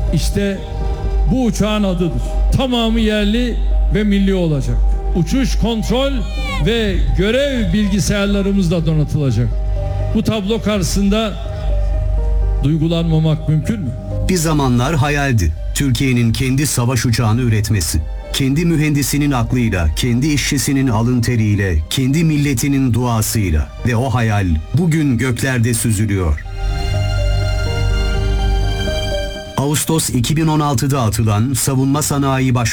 İşte bu uçağın adıdır. Tamamı yerli ve milli olacak. Uçuş, kontrol ve görev bilgisayarlarımız da donatılacak. Bu tablo karşısında duygulanmamak mümkün mü? Bir zamanlar hayaldi Türkiye'nin kendi savaş uçağını üretmesi. Kendi mühendisinin aklıyla, kendi işçisinin alın teriyle, kendi milletinin duasıyla ve o hayal bugün göklerde süzülüyor. Ağustos 2016'da atılan Savunma Sanayi